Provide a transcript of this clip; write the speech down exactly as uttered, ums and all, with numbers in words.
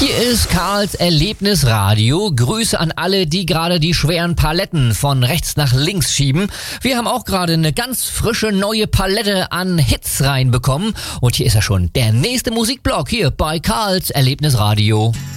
Hier ist Karls Erlebnisradio. Grüße an alle, die gerade die schweren Paletten von rechts nach links schieben. Wir haben auch gerade eine ganz frische neue Palette an Hits reinbekommen. Und hier ist er schon, der nächste Musikblock hier bei Karls Erlebnisradio.